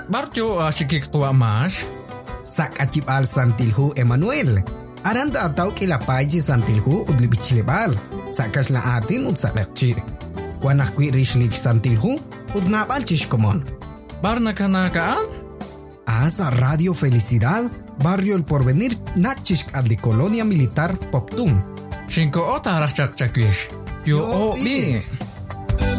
Barjo sikik tua mas. Sak acip al santilhu Emmanuel. Aranda atau kila paji santilhu udli bicilebal. Sakas la atin ud sakakci. Wanak kwi rishlik santilhu ud napal chishkomon. Bar nakaan? Asa Radio Felicidad, Barrio El Porvenir, Nakchishk adli Colonia Militar Poptum. Shinko ota arach chakchakwish. Yo o bi.